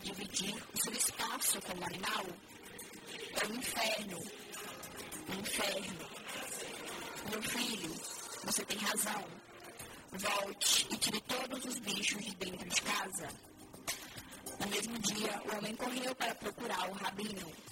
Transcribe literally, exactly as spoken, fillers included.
dividir o seu espaço como animal? É o inferno. O inferno. Meu filho, você tem razão. Volte e tire todos os bichos de dentro de casa. No mesmo dia, o homem correu para procurar o rabino.